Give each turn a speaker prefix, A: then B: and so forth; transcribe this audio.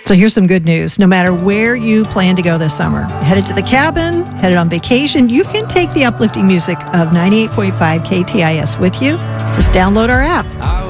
A: So here's some good news. No matter where you plan to go this summer, headed to the cabin, headed on vacation, you can take the uplifting music of 98.5 KTIS with you. Just download our app.